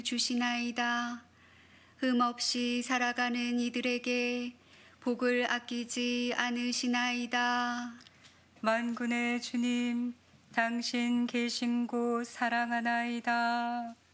주시나이다. 흠없이 살아가는 이들에게 복을 아끼지 않으시나이다. 만군의 주님, 당신 계신 곳 사랑하나이다.